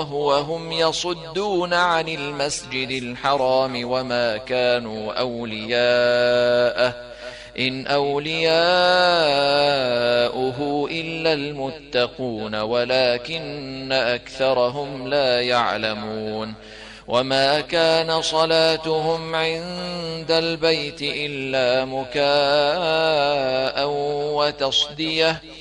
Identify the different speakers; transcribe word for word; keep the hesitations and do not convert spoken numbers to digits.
Speaker 1: وهم يصدون عن المسجد الحرام وما كانوا أولياءه إن أولياؤه إلا المتقون ولكن أكثرهم لا يعلمون وما كان صلاتهم عند البيت إلا مكاء وتصدية